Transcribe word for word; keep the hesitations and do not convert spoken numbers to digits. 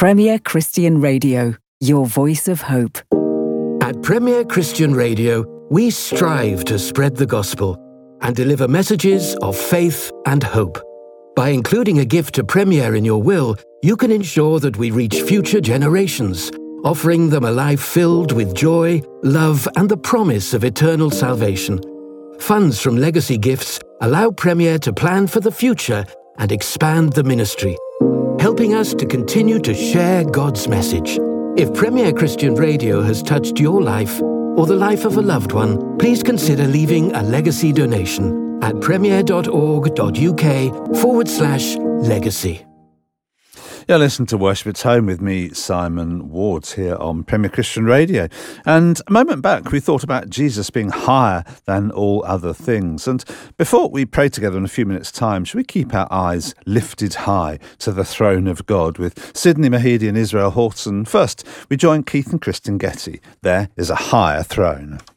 Premier Christian Radio, your voice of hope. At Premier Christian Radio, we strive to spread the gospel and deliver messages of faith and hope. By including a gift to Premier in your will, you can ensure that we reach future generations, offering them a life filled with joy, love, and the promise of eternal salvation. Funds from legacy gifts allow Premier to plan for the future and expand the ministry, helping us to continue to share God's message. If Premier Christian Radio has touched your life or the life of a loved one, please consider leaving a legacy donation at premier.org.uk forward slash legacy. You're listening to Worship at Home with me, Simon Wards, here on Premier Christian Radio. And a moment back, we thought about Jesus being higher than all other things. And before we pray together in a few minutes' time, should we keep our eyes lifted high to the throne of God with Sidney Mahidi and Israel Horton? First, we join Keith and Kristen Getty. There is a higher throne.